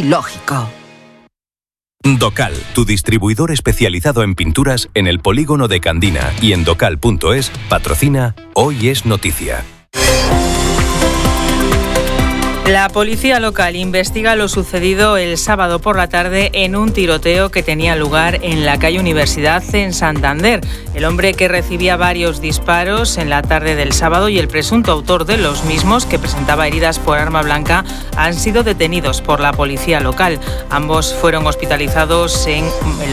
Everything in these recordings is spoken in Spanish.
lógico. Docal, tu distribuidor especializado en pinturas en el polígono de Candina y en docal.es, patrocina Hoy es Noticia. La policía local investiga lo sucedido el sábado por la tarde en un tiroteo que tenía lugar en la calle Universidad en Santander. El hombre que recibía varios disparos en la tarde del sábado y el presunto autor de los mismos, que presentaba heridas por arma blanca, han sido detenidos por la policía local. Ambos fueron hospitalizados en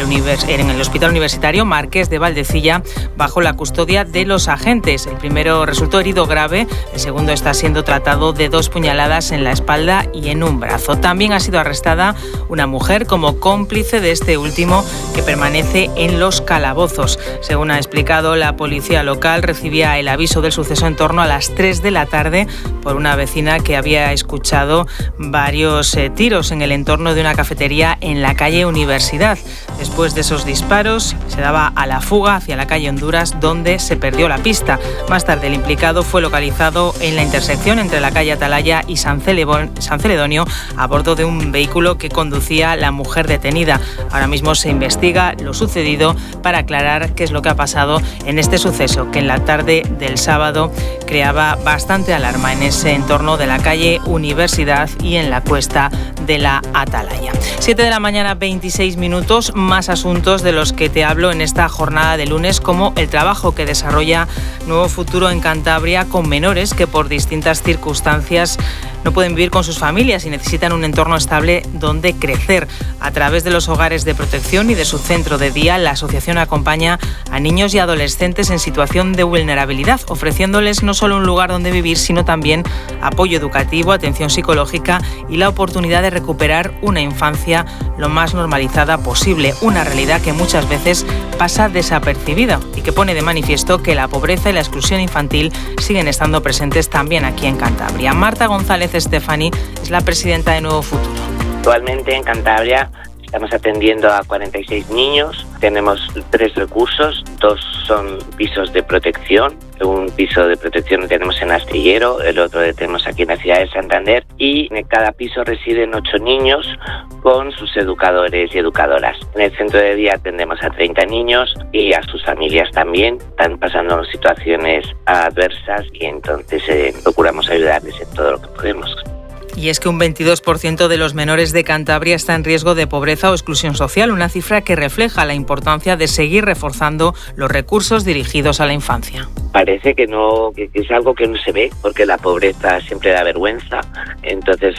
el Hospital Universitario Marqués de Valdecilla bajo la custodia de los agentes. El primero resultó herido grave, el segundo está siendo tratado de 2 puñaladas en la espalda y en un brazo. También ha sido arrestada una mujer como cómplice de este último, que permanece en los calabozos. Según ha explicado la policía local, recibía el aviso del suceso en torno a las 3 de la tarde por una vecina que había escuchado varios tiros en el entorno de una cafetería en la calle Universidad. Después de esos disparos se daba a la fuga hacia la calle Honduras, donde se perdió la pista. Más tarde el implicado fue localizado en la intersección entre la calle Atalaya y San Celedonio a bordo de un vehículo que conducía la mujer detenida. Ahora mismo se investiga lo sucedido para aclarar qué es lo que ha pasado en este suceso, que en la tarde del sábado creaba bastante alarma en ese entorno de la calle Universidad y en la cuesta de la Atalaya. 7 de la mañana, 26 minutos, más asuntos de los que te hablo en esta jornada de lunes, como el trabajo que desarrolla Nuevo Futuro en Cantabria con menores que por distintas circunstancias no pueden vivir con sus familias y necesitan un entorno estable donde crecer. A través de los hogares de protección y de su centro de día, la asociación acompaña a niños y adolescentes en situación de vulnerabilidad, ofreciéndoles no solo un lugar donde vivir, sino también apoyo educativo, atención psicológica y la oportunidad de recuperar una infancia lo más normalizada posible, una realidad que muchas veces pasa desapercibida y que pone de manifiesto que la pobreza y la exclusión infantil siguen estando presentes también aquí en Cantabria. Marta González Estefani es la presidenta de Nuevo Futuro. Actualmente en Cantabria estamos atendiendo a 46 niños, tenemos 3 recursos, 2 son pisos de protección, un piso de protección lo tenemos en Astillero, el otro lo tenemos aquí en la ciudad de Santander, y en cada piso residen 8 niños con sus educadores y educadoras. En el centro de día atendemos a 30 niños y a sus familias también, están pasando situaciones adversas y entonces procuramos ayudarles en todo lo que podemos. Y es que un 22% de los menores de Cantabria está en riesgo de pobreza o exclusión social, una cifra que refleja la importancia de seguir reforzando los recursos dirigidos a la infancia. Parece que es algo que no se ve, porque la pobreza siempre da vergüenza, entonces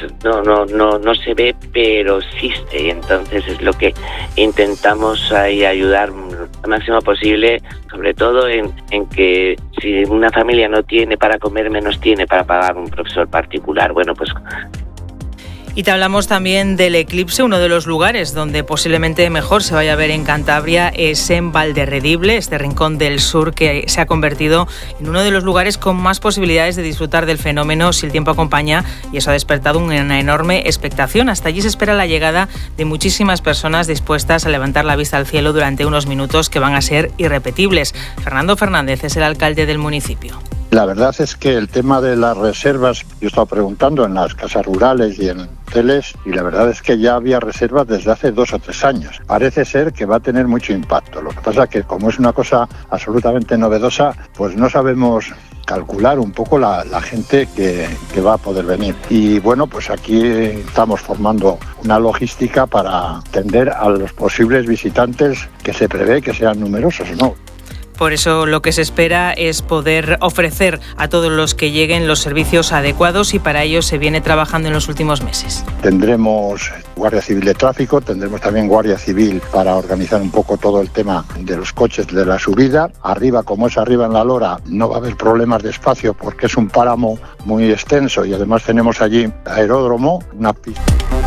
no se ve, pero existe, y entonces es lo que intentamos ahí ayudar lo máximo posible, sobre todo en que si una familia no tiene para comer, menos tiene para pagar un profesor particular. Bueno, pues. Y te hablamos también del eclipse. Uno de los lugares donde posiblemente mejor se vaya a ver en Cantabria es en Valderredible, este rincón del sur que se ha convertido en uno de los lugares con más posibilidades de disfrutar del fenómeno si el tiempo acompaña, y eso ha despertado una enorme expectación. Hasta allí se espera la llegada de muchísimas personas dispuestas a levantar la vista al cielo durante unos minutos que van a ser irrepetibles. Fernando Fernández es el alcalde del municipio. La verdad es que el tema de las reservas, yo he estado preguntando en las casas rurales y en hoteles, y la verdad es que ya había reservas desde hace 2 o 3 años. Parece ser que va a tener mucho impacto. Lo que pasa es que como es una cosa absolutamente novedosa, pues no sabemos calcular un poco la gente que va a poder venir. Y bueno, pues aquí estamos formando una logística para atender a los posibles visitantes que se prevé que sean numerosos, ¿no? Por eso lo que se espera es poder ofrecer a todos los que lleguen los servicios adecuados, y para ello se viene trabajando en los últimos meses. Tendremos Guardia Civil de Tráfico, tendremos también Guardia Civil para organizar un poco todo el tema de los coches de la subida. Arriba, como es arriba en la Lora, no va a haber problemas de espacio porque es un páramo muy extenso y además tenemos allí aeródromo, una pista.